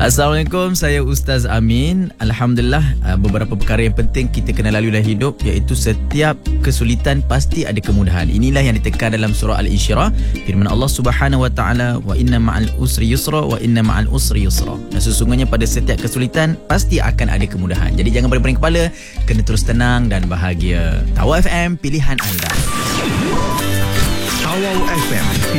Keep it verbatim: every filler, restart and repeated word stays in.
Assalamualaikum, saya Ustaz Amin. Alhamdulillah, beberapa perkara yang penting kita kena lalui dalam hidup, iaitu setiap kesulitan pasti ada kemudahan. Inilah yang ditekan dalam surah Al-Insyirah, firman Allah Subhanahu wa taala, wa inna ma'al usri yusra wa inna ma'al usri yusra. Dan sesungguhnya pada setiap kesulitan pasti akan ada kemudahan. Jadi jangan berbaring kepala, kena terus tenang dan bahagia. Tawau F M, pilihan anda. Tawau F M,